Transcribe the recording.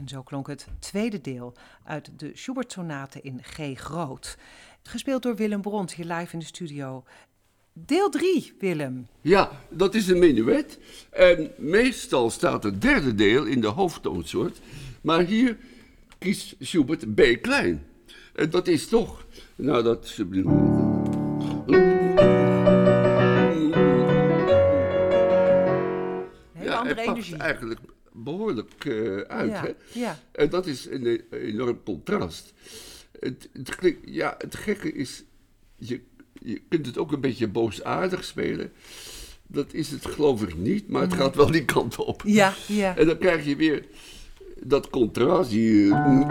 En zo klonk het tweede deel uit de Schubert-sonate in G groot. Gespeeld door Willem Bront, hier live in de studio. Deel 3, Willem. Ja, dat is een menuet. En meestal staat het derde deel in de hoofdtoonsoort. Maar hier kiest Schubert B klein. En dat is toch... Nou, dat... Ja, hij pakt eigenlijk behoorlijk uit. Ja, hè? ja. En dat is een enorm contrast. Het gekke is... Je kunt het ook een beetje boosaardig spelen. Dat is het geloof ik niet, maar het gaat wel die kant op. Ja, ja. En dan krijg je weer dat contrast. Die,